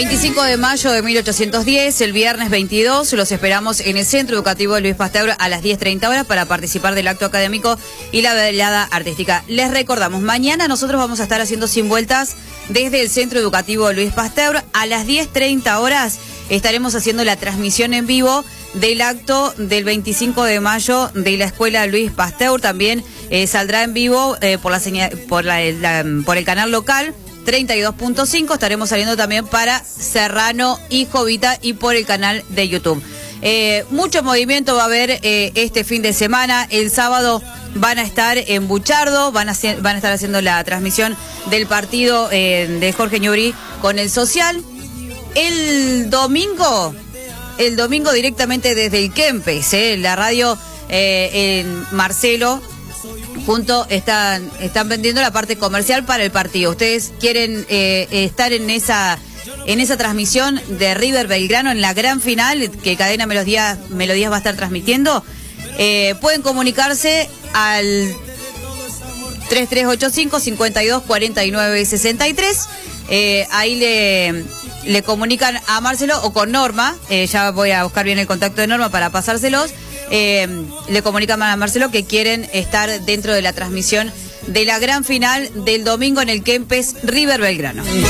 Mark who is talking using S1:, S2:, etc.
S1: 25 de mayo de 1810, el viernes 22, los esperamos en el Centro Educativo Luis Pasteur a las 10:30 horas para participar del acto académico y la velada artística. Les recordamos, mañana nosotros vamos a estar haciendo 100 vueltas desde el Centro Educativo Luis Pasteur. A las 10:30 horas estaremos haciendo la transmisión en vivo del acto del 25 de mayo de la Escuela Luis Pasteur. También saldrá en vivo por el canal local 32.5, estaremos saliendo también para Serrano y Jovita y por el canal de YouTube. Mucho movimiento va a haber este fin de semana. El sábado van a estar en Buchardo, van a estar haciendo la transmisión del partido de Jorge Ñubri con el Social. El domingo directamente desde el Kempes, la radio en Marcelo están vendiendo la parte comercial para el partido. Ustedes quieren estar en esa transmisión de River Belgrano en la gran final que Cadena Melodías va a estar transmitiendo. Pueden comunicarse al 3385 52 49 63. Ahí le comunican a Marcelo o con Norma. Ya voy a buscar bien el contacto de Norma para pasárselos. Le comunican a Marcelo que quieren estar dentro de la transmisión de la gran final del domingo en el Kempes River Belgrano.